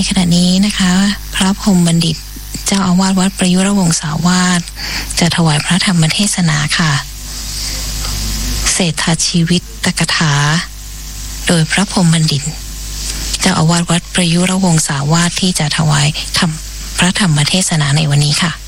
ขณะนี้นะคะพระพรหมบัณฑิตเจ้าอาวาสวัดประยุรวงศาวาสจะถวายพระธรรมเทศนาค่ะเศรษฐชีวิตตกถาโดยพระพรหมบัณฑิตเจ้าอาวาสวัดประยุรวงศาวาสที่จะถวายพระธรรมเทศนาในวันนี้ค่ะ